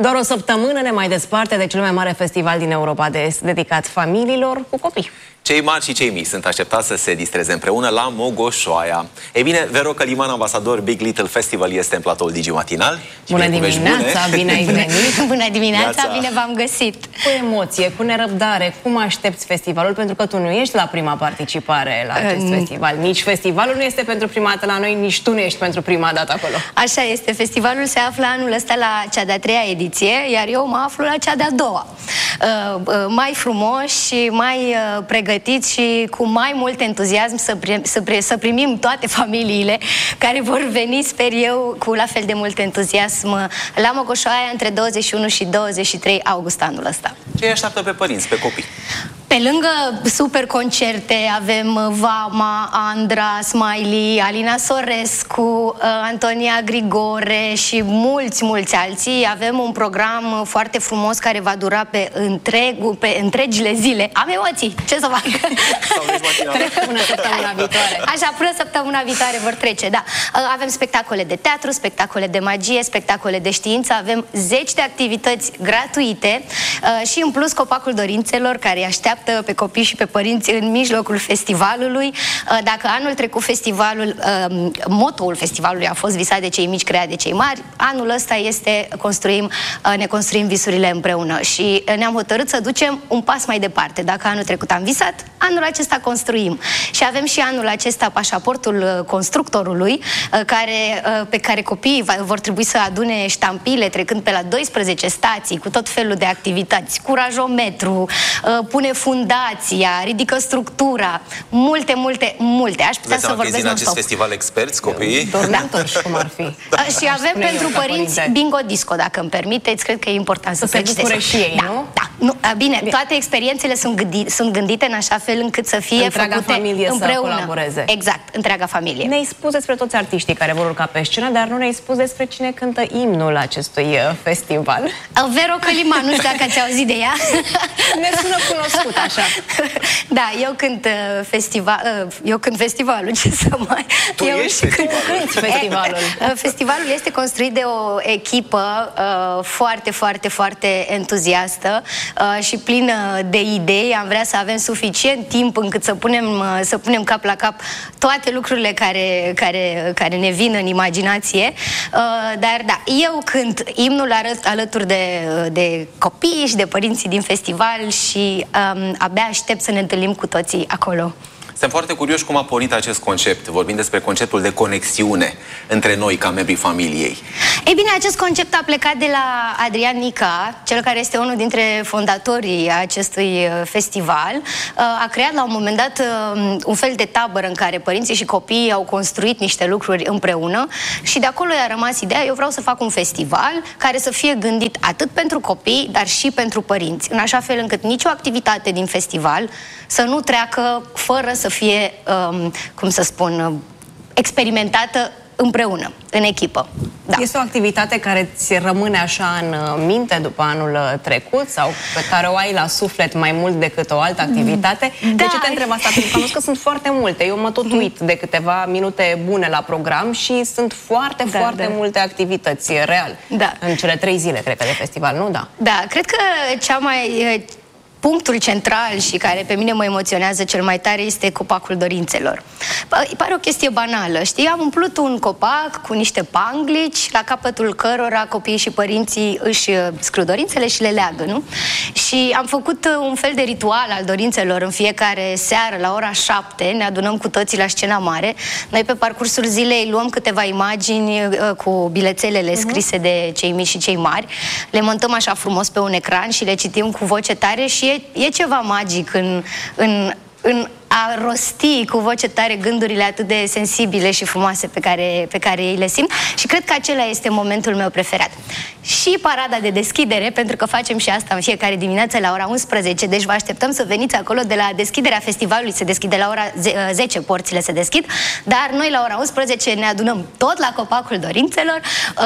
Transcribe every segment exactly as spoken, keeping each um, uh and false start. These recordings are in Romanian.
Doar o săptămână ne mai desparte de cel mai mare festival din Europa de Est, dedicat familiilor cu copii. Cei mari și cei mici sunt așteptați să se distreze împreună la Mogoșoaia. Ei bine, Vero Căliman, ambasador Big Little Festival, este în platoul Digi Matinal. Bună dimineața, bine ai venit! Bună dimineața, bine v-am găsit! Cu emoție, cu nerăbdare, cum aștepți festivalul? Pentru că tu nu ești la prima participare la acest uh, festival. Nici festivalul nu este pentru prima dată la noi, nici tu nu ești pentru prima dată acolo. Așa este, festivalul se află anul ăsta la cea de-a treia ediție, iar eu mă aflu la cea de-a doua. Uh, uh, mai frumoși, mai uh, pregătiți și cu mai mult entuziasm să, pri să, pri să primim toate familiile care vor veni, sper eu, cu la fel de mult entuziasm la Mogoșoaia între douăzeci și unu și douăzeci și trei august anul ăsta. Ce îi așteaptă pe părinți, pe copii? Pe lângă super concerte avem Vama, Andra, Smiley, Alina Sorescu, Antonia Grigore și mulți, mulți alții. Avem un program foarte frumos care va dura pe, întreg, pe întregile zile. Am emoții, ce să fac? Trec până săptămâna viitoare. Așa, până săptămâna viitoare vor trece, da. Avem spectacole de teatru, spectacole de magie, spectacole de știință, avem zeci de activități gratuite și în plus Copacul Dorințelor, care îi așteaptă pe copii și pe părinți în mijlocul festivalului. Dacă anul trecut festivalul, motoul festivalului a fost visat de cei mici, creat de cei mari, anul ăsta este construim, ne construim visurile împreună și ne-am hotărât să ducem un pas mai departe. Dacă anul trecut am visat, anul acesta construim. Și avem și anul acesta pașaportul constructorului, care, pe care copiii vor trebui să adune ștampile trecând pe la doisprezece stații cu tot felul de activități, curajometru, pune fundația, ridică structura, multe, multe, multe. Aș putea să vorbesc din acest festival experți, copiii? Dormitori, cum ar fi. Și avem pentru părinți bingo disco, dacă îmi permiteți, cred că e important să, să se bucure și ei, da, nu? Da, nu, bine, bine, toate experiențele sunt, gândi, sunt gândite în așa fel încât să fie întreaga făcute familie împreună. Să colaboreze. Exact, întreaga familie. Ne-ai spus despre toți artiștii care vor urca pe scenă, dar nu ne-ai spus despre cine cântă imnul acestui festival. Vero Căliman, nu știu dacă ați auzit de ea. Ne sună cunoscut, așa. Da, eu cânt uh, festival, uh, eu cânt festivalul, ce să mai... Tu eu ești festivalul. festivalul. Uh, festivalul este construit de o echipă uh, foarte, foarte, foarte entuziastă uh, și plină de idei. Am vrea să avem suficient timp încât să punem, uh, să punem cap la cap toate lucrurile care, care, care ne vin în imaginație. Uh, dar da, eu cânt imnul arăt, alături de, de copii și de părinții din festival și um, abia aștept să ne întâlnim cu toții acolo. Suntem foarte curioși cum a pornit acest concept. Vorbim despre conceptul de conexiune între noi ca membrii familiei. Ei bine, acest concept a plecat de la Adrian Nica, cel care este unul dintre fondatorii acestui festival. A creat la un moment dat un fel de tabără în care părinții și copiii au construit niște lucruri împreună și de acolo i-a rămas ideea, eu vreau să fac un festival care să fie gândit atât pentru copii, dar și pentru părinți, în așa fel încât nicio activitate din festival să nu treacă fără să fie, um, cum să spun, experimentată împreună, în echipă. Da. Este o activitate care ți rămâne așa în minte după anul trecut sau pe care o ai la suflet mai mult decât o altă activitate? Da. De ce te întreb asta? Pentru că am că sunt foarte multe. Eu mă tot uit de câteva minute bune la program și sunt foarte, da, foarte da. multe activități real. Da. În cele trei zile, cred că, de festival, nu? Da. Da, cred că cea mai... punctul central și care pe mine mă emoționează cel mai tare este Copacul Dorințelor. Îi pare o chestie banală, știi? Am umplut un copac cu niște panglici, la capătul cărora copiii și părinții își scriu dorințele și le leagă, nu? Și am făcut un fel de ritual al dorințelor în fiecare seară, la ora șapte, ne adunăm cu toții la scena mare. Noi pe parcursul zilei luăm câteva imagini cu bilețelele scrise de cei mici și cei mari, le montăm așa frumos pe un ecran și le citim cu voce tare și e, e ceva magic în, în, în a rosti cu voce tare gândurile atât de sensibile și frumoase pe care, pe care ei le simt și cred că acela este momentul meu preferat. Și parada de deschidere, pentru că facem și asta în fiecare dimineață la ora unsprezece, deci vă așteptăm să veniți acolo de la deschiderea festivalului, se deschide la ora zece, porțile se deschid, dar noi la ora unsprezece ne adunăm tot la Copacul Dorințelor,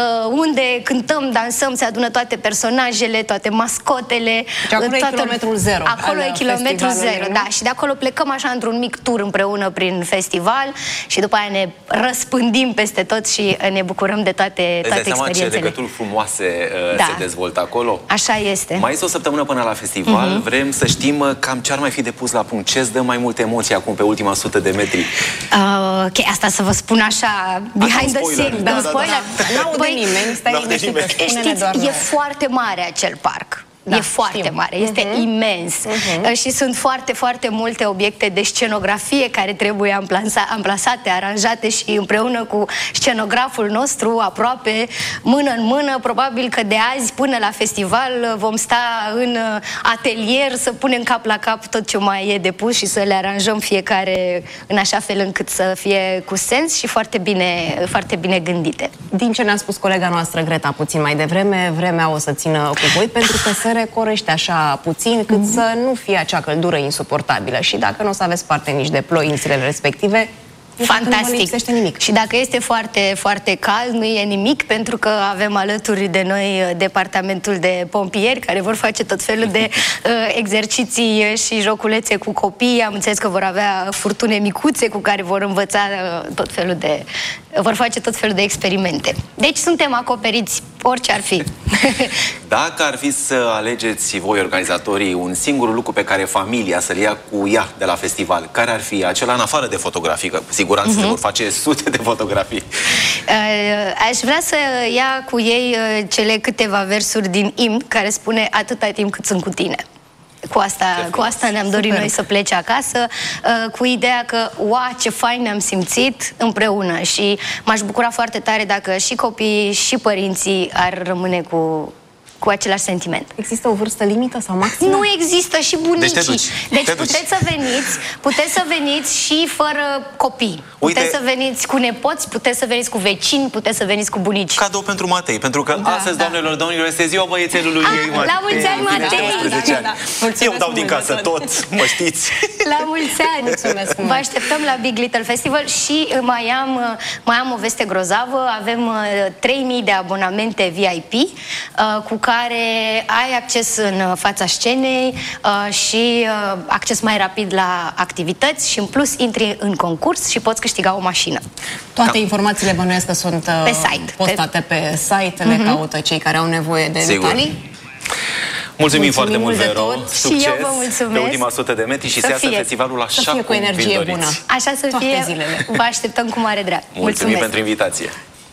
unde cântăm, dansăm, se adună toate personajele, toate mascotele. Deci acolo e kilometrul zero. Acolo e kilometrul zero, da, și de acolo plecăm așa într-un mic tur împreună prin festival și după aia ne răspândim peste tot și ne bucurăm de toate, toate experiențele. Ce legături frumoase uh, da. se dezvoltă acolo. Așa este. Mai este o săptămână până la festival. Uh-huh. Vrem să știm uh, cam ce ar mai fi de pus la punct. Ce îți dă mai multe emoții acum pe ultima sută de metri? Uh, ok, asta să vă spun așa, behind the scenes. Da, da, da, da. N-aude nimeni, stai liniștită, spune-ne doar noi. E foarte mare acel parc. Da, e foarte știu. mare, este uh-huh. imens uh-huh. și sunt foarte, foarte multe obiecte de scenografie care trebuie amplansa, amplasate, aranjate și împreună cu scenograful nostru, aproape mână în mână, probabil că de azi până la festival vom sta în atelier să punem cap la cap tot ce mai e de pus și să le aranjăm fiecare în așa fel încât să fie cu sens și foarte bine, foarte bine gândite. Din ce ne-a spus colega noastră Greta puțin mai devreme, vremea o să țină cu voi pentru că se recorește așa puțin cât mm-hmm. să nu fie acea căldură insuportabilă și dacă nu o să aveți parte nici de ploi în zilele respective, fantastic. Nimic. Și dacă este foarte, foarte cald, nu e nimic, pentru că avem alături de noi departamentul de pompieri care vor face tot felul de uh, exerciții și joculețe cu copii. Am înțeles că vor avea furtune micuțe cu care vor învăța uh, tot felul de... vor face tot felul de experimente. Deci suntem acoperiți orice ar fi. Dacă ar fi să alegeți voi, organizatorii, un singur lucru pe care familia să-l ia cu ea de la festival, care ar fi acela în afară de fotografii? Că, cu siguranță uh-huh. se vor face sute de fotografii. Uh, aș vrea să ia cu ei uh, cele câteva versuri din imn care spune atâta timp cât sunt cu tine. Cu asta, cu asta ne-am dorit noi să plece acasă, uh, cu ideea că, uau, ce fain ne-am simțit împreună și m-aș bucura foarte tare dacă și copiii și părinții ar rămâne cu... cu același sentiment. Există o vârstă limită sau maximă? Nu există și bunicii. Deci, te duci. deci te puteți duci. să veniți, puteți să veniți și fără copii. Uite, puteți să veniți cu nepoți, puteți să veniți cu vecini, puteți să veniți cu bunici. Cadou pentru Matei, pentru că da, astăzi, da. doamnelor, domnilor, este ziua băiețelului A, ei, Matei. La mulți ani, Matei! Da, da, da. Eu dau din casă tot, mă știți. La mulți ani! Mulțumesc mult. Vă așteptăm la Big Little Festival și mai am, mai am o veste grozavă. Avem trei mii de abonamente V I P cu care ai acces în fața scenei uh, și uh, acces mai rapid la activități și în plus intri în concurs și poți câștiga o mașină. Toate da. informațiile bănuiesc că sunt uh, pe site. postate pe, pe site, le mm-hmm. caută cei care au nevoie de Sigur. detalii. Mulțumim, Mulțumim foarte mult, Vero. Succes și eu vă mulțumesc. Pe ultima sută de metri și să iasă festivalul așa să fie cu energie bună. Așa să Toate fie. Zilele. Vă așteptăm cu mare drag. Mulțumim Mulțumesc pentru invitație.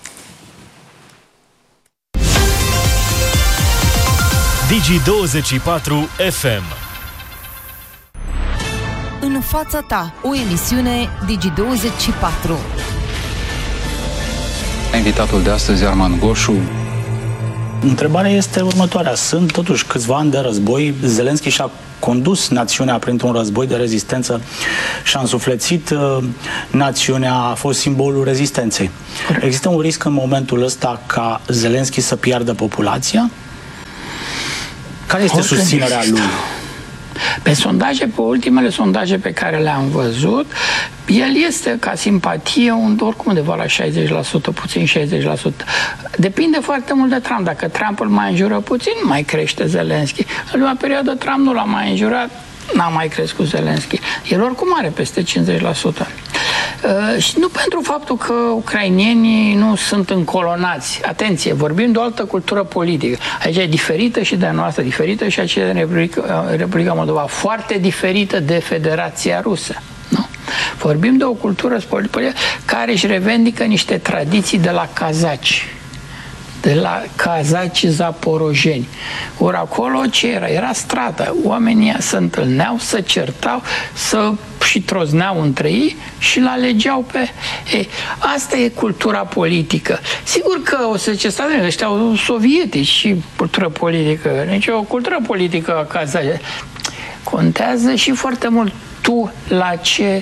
Digi douăzeci și patru F M. În fața ta, o emisiune Digi douăzeci și patru. Invitatul de astăzi, Armand Goșu. Întrebarea este următoarea. Sunt totuși câțiva ani de război. Zelenski și-a condus națiunea printr-un război de rezistență și-a însuflețit uh, națiunea, a fost simbolul rezistenței. Există un risc în momentul ăsta ca Zelenski să piardă populația? Care este Orice susținerea lui? Pe sondaje, pe ultimele sondaje pe care le-am văzut, el este ca simpatie un, oricum undeva la șaizeci la sută, puțin șaizeci la sută. Depinde foarte mult de Trump. Dacă Trump îl mai înjură puțin, mai crește Zelenski. În ultima perioadă Trump nu l-a mai înjurat, n-a mai crescut Zelenski. El oricum are peste cincizeci la sută. Uh, și nu pentru faptul că ucrainienii nu sunt încolonați. Atenție, vorbim de o altă cultură politică. Aici e diferită și de a noastră, diferită și aceea din Republica, Republica Moldova, foarte diferită de Federația Rusă. Nu? Vorbim de o cultură politică care își revendică niște tradiții de la cazaci. De la cazaci zaporojeni. Ori acolo ce era? Era strată. Oamenii se întâlneau, se certau, să și trozneau între ei și îl alegeau pe... Ei, asta e cultura politică. Sigur că o să zice, stai, ăștia au sovietici și cultură politică. Deci o cultură politică a cazaci. Contează și foarte mult tu la ce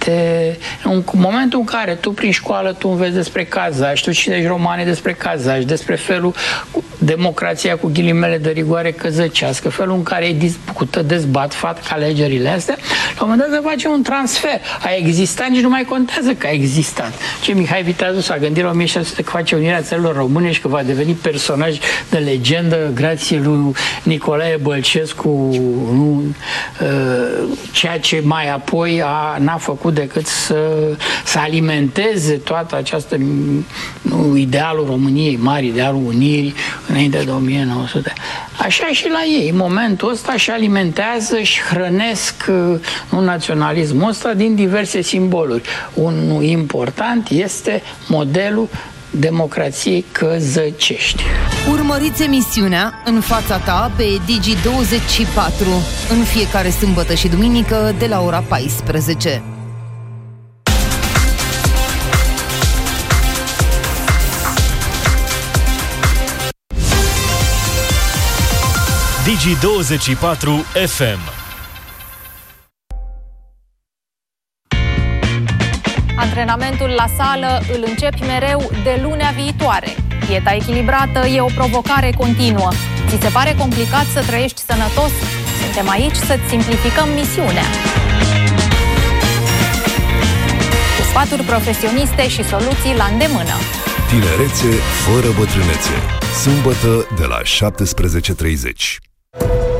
Te, în momentul în care tu prin școală tu înveți despre cazaj, tu citești romane despre cazaj, despre felul democrația cu ghilimele de rigoare căzăcească, felul în care ei discută, dezbat, fac alegerile astea, la un moment dat se face un transfer. A existat, nici nu mai contează că a existat. Ce Mihai Viteazu s-a gândit la o mie șase sute că face Unirea Țărilor Române și că va deveni personaj de legendă grație lui Nicolae Bălcescu, nu, ceea ce mai apoi a, n-a făcut decât să, să alimenteze toată această nu, idealul României mari, idealul Unirii înainte de o mie nouă sute. Așa și la ei, în momentul ăsta și alimentează și hrănesc nu, naționalismul ăsta din diverse simboluri. Unul important este modelul democrației căzăcești. Urmăriți emisiunea În fața ta pe Digi douăzeci și patru în fiecare sâmbătă și duminică de la ora paisprezece. Digi douăzeci și patru F M. Antrenamentul la sală îl începi mereu de lunea viitoare. Dieta echilibrată e o provocare continuă. Ți se pare complicat să trăiești sănătos? Suntem aici să-ți simplificăm misiunea. Cu sfaturi profesioniste și soluții la îndemână. Tinerețe fără bătrânețe. Sâmbătă de la șaptesprezece și treizeci.